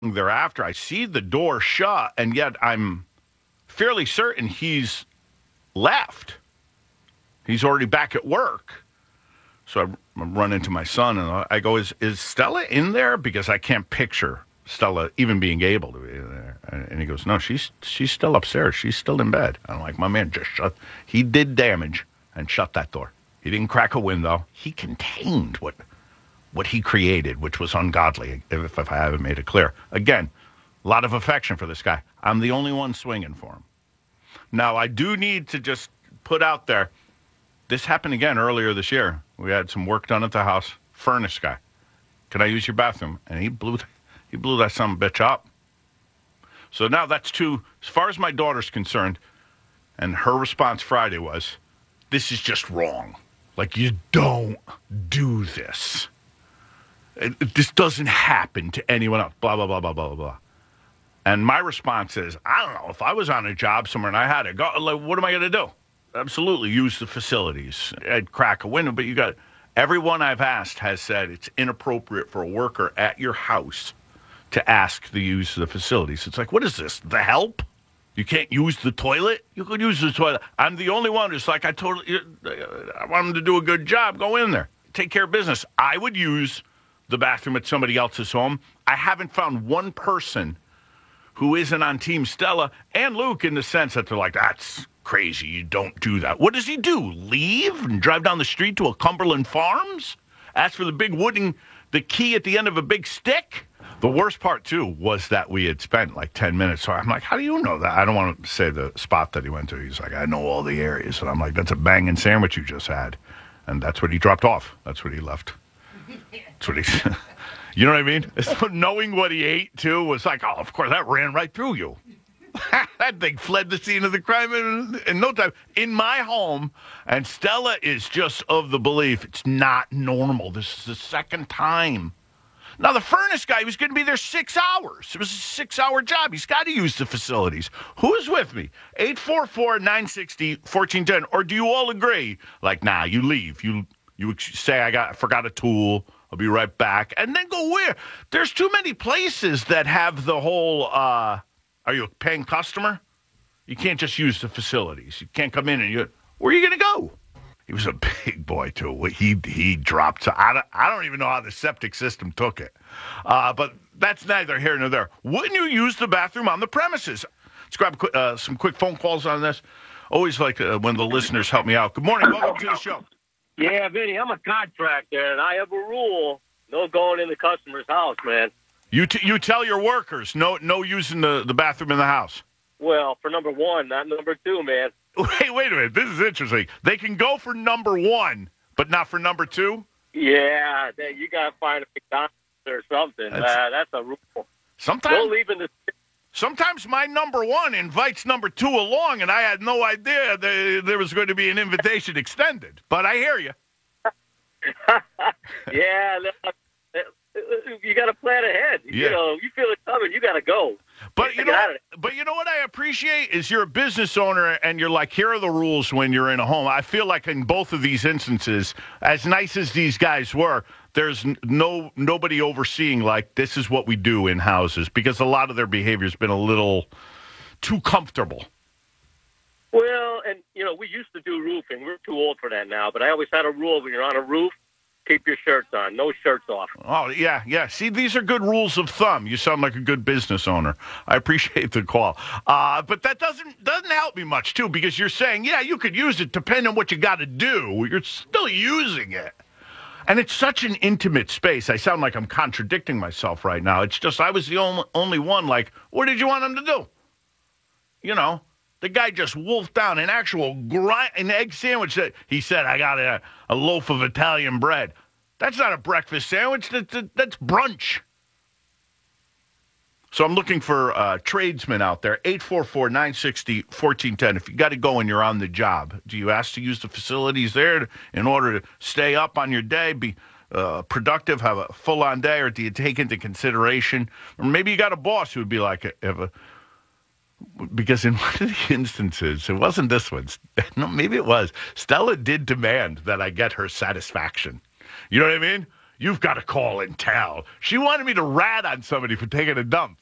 thereafter, I see the door shut, and yet I'm fairly certain he's left. He's already back at work. So I run into my son, and I go, is Stella in there? Because I can't picture Stella even being able to be there. And he goes, no, she's still upstairs. She's still in bed. I'm like, my man just shut. He did damage and shut that door. He didn't crack a window. He contained what he created, which was ungodly, if I haven't made it clear. Again, a lot of affection for this guy. I'm the only one swinging for him. Now, I do need to just put out there, this happened again earlier this year. We had some work done at the house. Furnace guy, can I use your bathroom? And he blew that son of a bitch up. So now that's two, as far as my daughter's concerned, and her response Friday was, this is just wrong. Like, you don't do this. This doesn't happen to anyone else. Blah, blah, blah, blah, blah, blah, blah. And my response is, I don't know, if I was on a job somewhere and I had to go, like, what am I going to do? Absolutely use the facilities. I'd crack a window, but everyone I've asked has said it's inappropriate for a worker at your house to ask the use of the facilities. It's like, what is this, the help? You can't use the toilet? You could use the toilet. I'm the only one who's like, I want them to do a good job. Go in there. Take care of business. I would use the bathroom at somebody else's home. I haven't found one person who isn't on Team Stella and Luke in the sense that they're like, that's crazy. You don't do that. What does he do? Leave and drive down the street to a Cumberland Farms? Ask for the big the key at the end of a big stick? The worst part, too, was that we had spent like 10 minutes. So I'm like, how do you know that? I don't want to say the spot that he went to. He's like, I know all the areas. And I'm like, that's a banging sandwich you just had. And that's what he dropped off. That's what he left. That's what he You know what I mean? So knowing what he ate, too, was like, oh, of course, that ran right through you. That thing fled the scene of the crime in no time. In my home, and Stella is just of the belief it's not normal. This is the second time. Now, the furnace guy was going to be there 6 hours. It was a 6-hour job. He's got to use the facilities. Who is with me? 844-960-1410. Or do you all agree? Like, nah, you leave. You say, I forgot a tool. I'll be right back. And then go where? There's too many places that have the whole, are you a paying customer? You can't just use the facilities. You can't come in and where are you going to go? He was a big boy, too. He dropped. So I don't even know how the septic system took it. But that's neither here nor there. Wouldn't you use the bathroom on the premises? Let's grab some quick phone calls on this. Always like when the listeners help me out. Good morning. Welcome to the show. Yeah, Vinny, I'm a contractor, and I have a rule: no going in the customer's house, man. You tell your workers no using the bathroom in the house. Well, for number one, not number two, man. Wait a minute. This is interesting. They can go for number one, but not for number two? Yeah, you got to find a McDonald's or something. That's a rule. Sometimes my number one invites number two along, and I had no idea there was going to be an invitation extended. But I hear you. Yeah, you got to plan ahead. Yeah. You feel it coming, you got to go. But you know what I appreciate is you're a business owner and you're like, here are the rules when you're in a home. I feel like in both of these instances, as nice as these guys were, there's nobody overseeing like this is what we do in houses because a lot of their behavior has been a little too comfortable. Well, and we used to do roofing. We're too old for that now, but I always had a rule when you're on a roof, keep your shirts on. No shirts off. Oh, yeah. See, these are good rules of thumb. You sound like a good business owner. I appreciate the call. But that doesn't help me much, too, because you're saying, yeah, you could use it depending on what you got to do. You're still using it. And it's such an intimate space. I sound like I'm contradicting myself right now. It's just I was the only one like, what did you want him to do? The guy just wolfed down an actual an egg sandwich that he said, I got a loaf of Italian bread. That's not a breakfast sandwich. That's brunch. So I'm looking for tradesmen out there. 844-960-1410. If you got to go and you're on the job, do you ask to use the facilities there in order to stay up on your day, be productive, have a full-on day, or do you take into consideration? Or maybe you got a boss who would be like, because in one of the instances, it wasn't this one. No, maybe it was. Stella did demand that I get her satisfaction. You know what I mean? You've got to call and tell. She wanted me to rat on somebody for taking a dump.